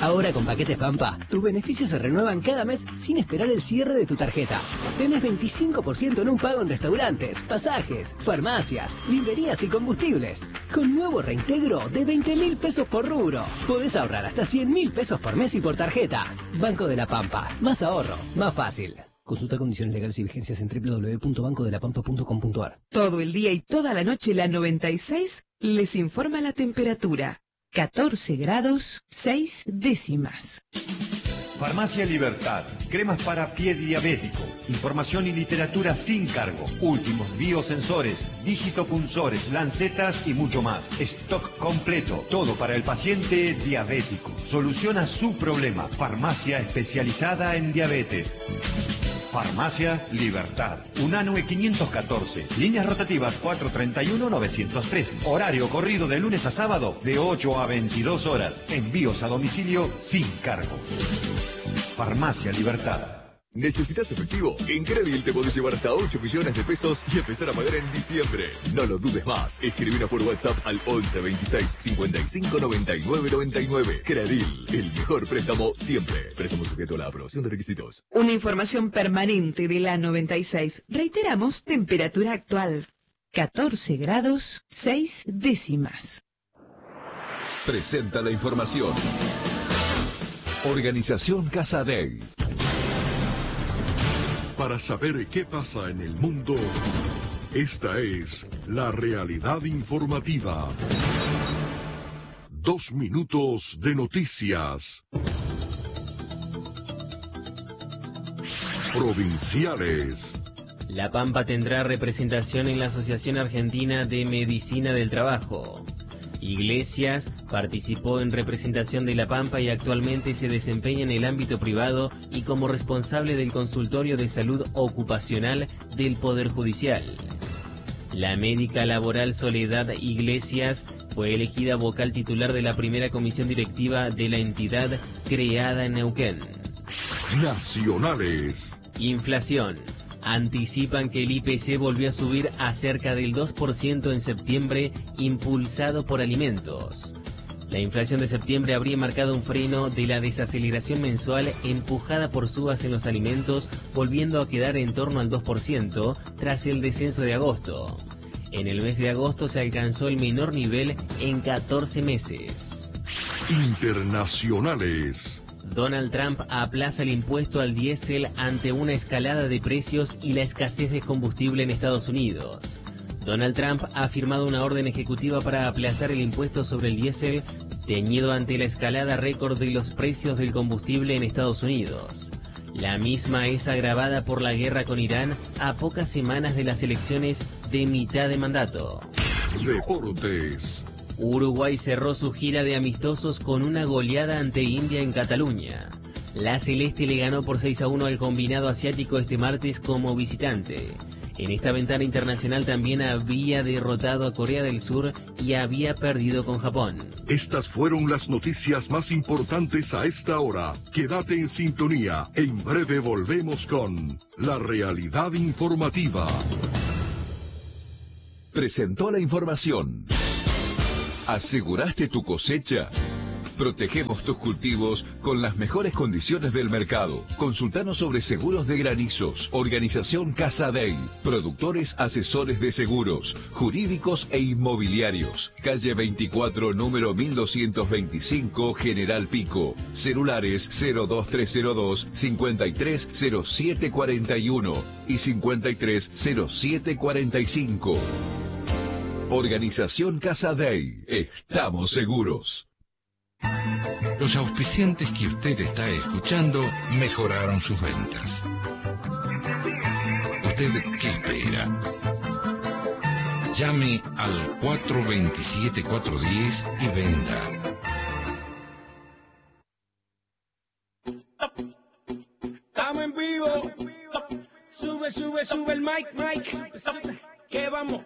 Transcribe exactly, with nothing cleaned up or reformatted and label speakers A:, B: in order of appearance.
A: Ahora con Paquetes Pampa, tus beneficios se renuevan cada mes sin esperar el cierre de tu tarjeta. Tenés veinticinco por ciento en un pago en restaurantes, pasajes, farmacias, librerías y combustibles. Con nuevo reintegro de veinte mil pesos por rubro. Podés ahorrar hasta cien mil pesos por mes y por tarjeta. Banco de la Pampa. Más ahorro, más fácil. Consulta condiciones legales y vigencias en doble u doble u doble u punto banco de la pampa punto com punto a r.
B: Todo el día y toda la noche la noventa y seis les informa la temperatura. catorce grados, seis décimas.
C: Farmacia Libertad, cremas para pie diabético, información y literatura sin cargo, últimos biosensores, digitopunzores, lancetas y mucho más. Stock completo, todo para el paciente diabético. Soluciona su problema. Farmacia especializada en diabetes. Farmacia Libertad, Unanue quinientos catorce, líneas rotativas cuatrocientos treinta y uno novecientos tres, horario corrido de lunes a sábado de ocho a veintidós horas, envíos a domicilio sin cargo. Farmacia Libertad.
D: ¿Necesitas efectivo? En Crédil te podés llevar hasta ocho millones de pesos y empezar a pagar en diciembre. No lo dudes más. Escribinos por WhatsApp al once veintiséis cincuenta y cinco noventa y nueve noventa y nueve. Crédil, el mejor préstamo siempre. Préstamo sujeto a la aprobación de requisitos.
B: Una información permanente de la noventa y seis. Reiteramos, temperatura actual. catorce grados, seis décimas.
E: Presenta la información. Organización Casa Day.
F: Para saber qué pasa en el mundo, esta es la realidad informativa. Dos minutos de noticias. Provinciales.
G: La Pampa tendrá representación en la Asociación Argentina de Medicina del Trabajo. Iglesias participó en representación de La Pampa y actualmente se desempeña en el ámbito privado y como responsable del Consultorio de Salud Ocupacional del Poder Judicial. La médica laboral Soledad Iglesias fue elegida vocal titular de la primera comisión directiva de la entidad creada en Neuquén.
F: Nacionales.
G: Inflación. Anticipan que el I P C volvió a subir a cerca del dos por ciento en septiembre, impulsado por alimentos. La inflación de septiembre habría marcado un freno de la desaceleración mensual empujada por subas en los alimentos, volviendo a quedar en torno al dos por ciento tras el descenso de agosto. En el mes de agosto se alcanzó el menor nivel en catorce meses.
F: Internacionales.
G: Donald Trump aplaza el impuesto al diésel ante una escalada de precios y la escasez de combustible en Estados Unidos. Donald Trump ha firmado una orden ejecutiva para aplazar el impuesto sobre el diésel, teñido ante la escalada récord de los precios del combustible en Estados Unidos. La misma es agravada por la guerra con Irán a pocas semanas de las elecciones de mitad de mandato.
F: Deportes.
G: Uruguay cerró su gira de amistosos con una goleada ante India en Cataluña. La Celeste le ganó por seis a uno al combinado asiático este martes como visitante. En esta ventana internacional también había derrotado a Corea del Sur y había perdido con Japón.
F: Estas fueron las noticias más importantes a esta hora. Quédate en sintonía. En breve volvemos con la realidad informativa.
E: Presentó la información. ¿Aseguraste tu cosecha? Protegemos tus cultivos con las mejores condiciones del mercado. Consultanos sobre seguros de granizos. Organización Casa Day. Productores asesores de seguros, jurídicos e inmobiliarios. Calle veinticuatro, número mil doscientos veinticinco, General Pico. Celulares cero dos tres cero dos, cincuenta y tres cero siete cuarenta y uno y cincuenta y tres cero siete cuarenta y cinco. Organización Casa Day. Estamos seguros.
H: Los auspiciantes que usted está escuchando mejoraron sus ventas. ¿Usted qué espera? Llame al cuatro dos siete, cuatro uno cero y venda.
I: Estamos en vivo. Sube, sube, sube el mic, mic. Que vamos.